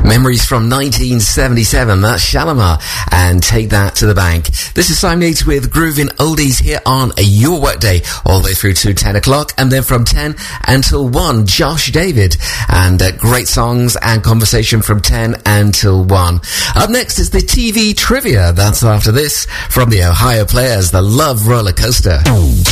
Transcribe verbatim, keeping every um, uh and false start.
Memories from nineteen seventy-seven. That's Shalimar and Take That to the Bank. This is Simon Yates with Groovin' Oldies here on Your Workday, all the way through to ten o'clock, and then from ten until one, Josh David, and uh, great songs and conversation from ten until one. Up next is the T V trivia. That's after this from the Ohio Players, the Love Roller Coaster.